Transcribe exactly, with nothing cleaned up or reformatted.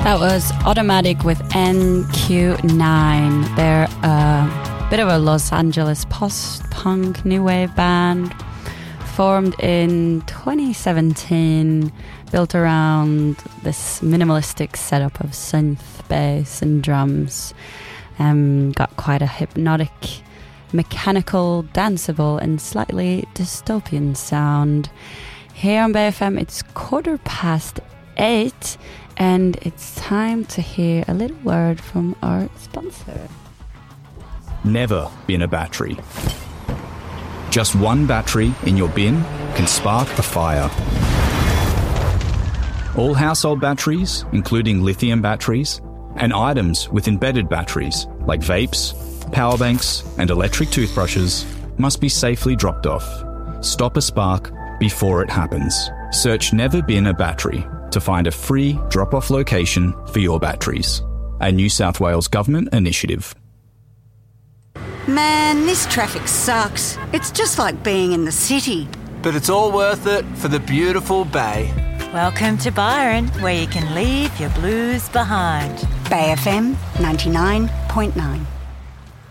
That was Automatic with N Q nine. They're a bit of a Los Angeles post-punk new wave band formed in twenty seventeen, built around this minimalistic setup of synth, bass and drums. Um, got quite a hypnotic, mechanical, danceable and slightly dystopian sound. Here on Bay F M it's quarter past eight and it's time to hear a little word from our sponsor. Never bin a battery. Just one battery in your bin can spark a fire. All household batteries, including lithium batteries, and items with embedded batteries like vapes, power banks, and electric toothbrushes must be safely dropped off. Stop a spark before it happens. Search Never Bin a Battery to find a free drop-off location for your batteries. A New South Wales Government initiative. Man, this traffic sucks. It's just like being in the city. But it's all worth it for the beautiful Bay. Welcome to Byron, where you can leave your blues behind. Bay F M ninety-nine point nine.